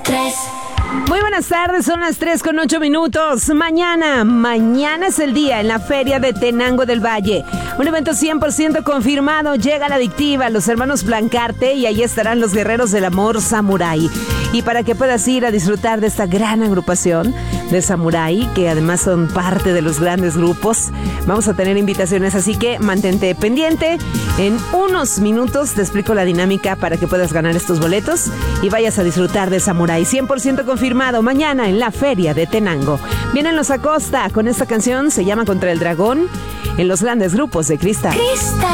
Muy buenas tardes, son las 3:08. Mañana es el día en la Feria de Tenango del Valle. Un evento 100% confirmado. Llega la adictiva, los hermanos Blancarte, y ahí estarán los guerreros del amor Samurai. Y para que puedas ir a disfrutar de esta gran agrupación de Samurai, que además son parte de los grandes grupos, vamos a tener invitaciones, así que mantente pendiente. En unos minutos te explico la dinámica para que puedas ganar estos boletos y vayas a disfrutar de Samurai. 100% confirmado, mañana en la Feria de Tenango. Vienen los Acosta con esta canción, se llama Contra el Dragón, en los grandes grupos de Cristal.